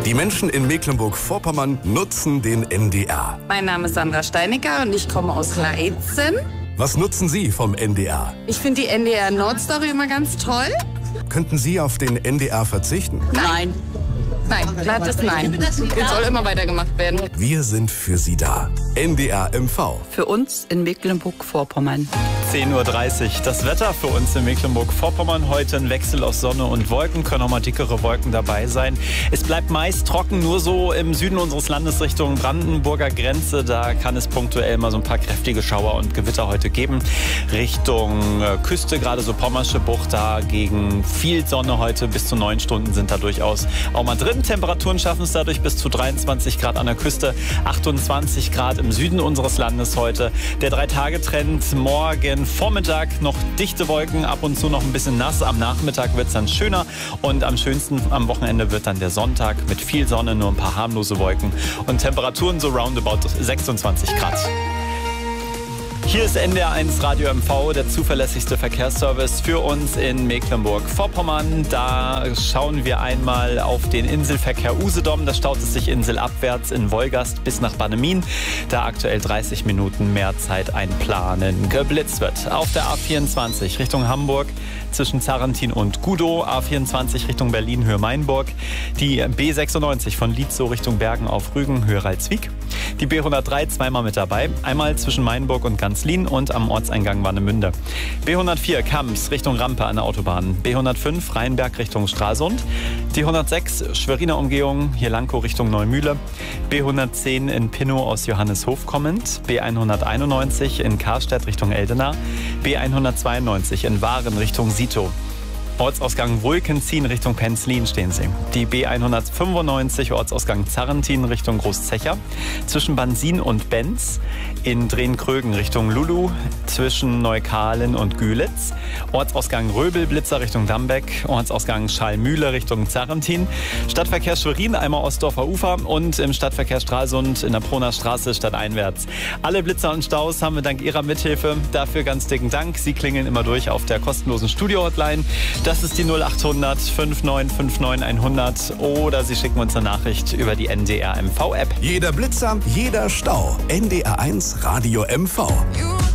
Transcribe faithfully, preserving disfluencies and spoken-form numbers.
Die Menschen in Mecklenburg-Vorpommern nutzen den N D R. Mein Name ist Sandra Steinecker und ich komme aus Leitzen. Was nutzen Sie vom N D R? Ich finde die N D R Nordstory immer ganz toll. Könnten Sie auf den N D R verzichten? Nein. Nein, glattes Nein. Den soll immer weitergemacht werden. Wir sind für Sie da. N D R M V. Für uns in Mecklenburg-Vorpommern. zehn Uhr dreißig. Das Wetter für uns in Mecklenburg-Vorpommern. Heute ein Wechsel aus Sonne und Wolken. Können auch mal dickere Wolken dabei sein. Es bleibt meist trocken, nur so im Süden unseres Landes Richtung Brandenburger Grenze. Da kann es punktuell mal so ein paar kräftige Schauer und Gewitter heute geben. Richtung äh, Küste, gerade so Pommersche Bucht, da gegen viel Sonne heute. Bis zu neun Stunden sind da durchaus auch mal drin. Temperaturen schaffen es dadurch bis zu dreiundzwanzig Grad an der Küste, achtundzwanzig Grad im Süden unseres Landes heute. Der Drei-Tage-Trend morgen Vormittag noch dichte Wolken, ab und zu noch ein bisschen nass. Am Nachmittag wird es dann schöner und am schönsten am Wochenende wird dann der Sonntag mit viel Sonne, nur ein paar harmlose Wolken und Temperaturen so roundabout sechsundzwanzig Grad. Hier ist N D R eins Radio M V, der zuverlässigste Verkehrsservice für uns in Mecklenburg-Vorpommern. Da schauen wir einmal auf den Inselverkehr Usedom. Da staut es sich inselabwärts in Wolgast bis nach Bannemin. Da aktuell dreißig Minuten mehr Zeit einplanen. Geblitzt wird auf der A vierundzwanzig Richtung Hamburg zwischen Zarentin und Gudow. A vierundzwanzig Richtung Berlin, Höhe Mainburg. Die B sechsundneunzig von Lietzow Richtung Bergen auf Rügen, Höhe Ralswiek. Die B hundertdrei zweimal mit dabei. Einmal zwischen Mainburg und Ganzlin und am Ortseingang Warnemünde. B hundertvier Kamps Richtung Rampe an der Autobahn. B hundertfünf Rheinberg Richtung Stralsund. Die hundertsechs Schweriner Umgehung, hier Lankow Richtung Neumühle. B hundertzehn in Pinnow aus Johanneshof kommend. B hunderteinundneunzig in Karstedt Richtung Eldena. B hundertzweiundneunzig in Waren Richtung Sito. Ortsausgang Wulkenzien Richtung Penzlin stehen Sie. Die B hundertfünfundneunzig Ortsausgang Zarentin Richtung Großzecher. Zwischen Bansin und Benz. In Drehn-Krögen Richtung Lulu. Zwischen Neukahlen und Gülitz. Ortsausgang Röbelblitzer Richtung Dambeck. Ortsausgang Schallmühle Richtung Zarentin. Stadtverkehr Schwerin, einmal Ostdorfer Ufer. Und im Stadtverkehr Stralsund in der Proner Straße stadteinwärts. Alle Blitzer und Staus haben wir dank Ihrer Mithilfe. Dafür ganz dicken Dank. Sie klingeln immer durch auf der kostenlosen Studio-Hotline. Das ist die null achthundert fünfundneunzig neunundfünfzig hundert oder Sie schicken uns eine Nachricht über die N D R M V App. Jeder Blitzer, jeder Stau. N D R eins Radio M V.